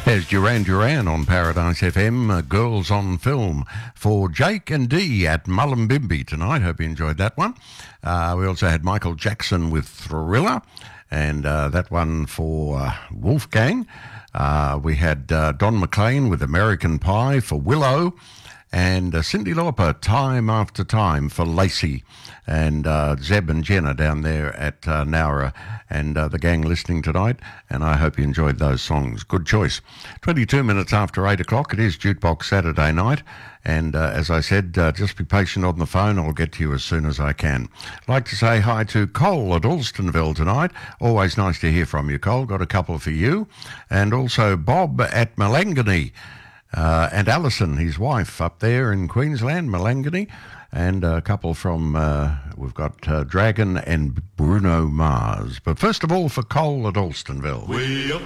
There's Duran Duran on Paradise FM, Girls on Film, for Jake and Dee at Mullumbimby tonight. Hope you enjoyed that one. We also had Michael Jackson with Thriller, and that one for Wolfgang. We had Don McLean with American Pie for Willow, and Cyndi Lauper, Time After Time for Lacey, and Zeb and Jenna down there at Nowra, and the gang listening tonight, and I hope you enjoyed those songs. Good choice. 22 minutes after 8 o'clock, it is Jukebox Saturday night, and as I said, just be patient on the phone. I'll get to you as soon as I can. I'd like to say hi to Cole at Alstonville tonight. Always nice to hear from you, Cole. Got a couple for you. And also Bob at Malangany. And Alison, his wife, up there in Queensland, Malangany, and a couple from, we've got Dragon and Bruno Mars. But first of all, for Cole at Alstonville. Way up